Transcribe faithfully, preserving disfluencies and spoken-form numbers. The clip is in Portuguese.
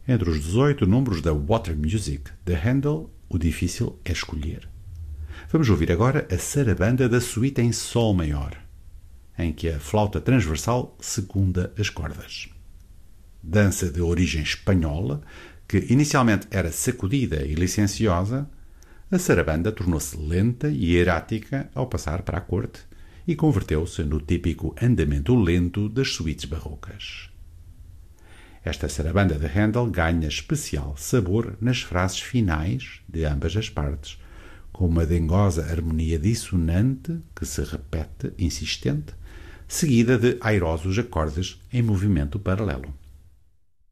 Entre os dezoito números da Water Music de Handel, o difícil é escolher. Vamos ouvir agora a sarabanda da suíte em sol maior, em que a flauta transversal secunda as cordas. Dança de origem espanhola, que inicialmente era sacudida e licenciosa, a sarabanda tornou-se lenta e erática ao passar para a corte e converteu-se no típico andamento lento das suítes barrocas. Esta sarabanda de Handel ganha especial sabor nas frases finais de ambas as partes, com uma dengosa harmonia dissonante que se repete, insistente, seguida de airosos acordes em movimento paralelo.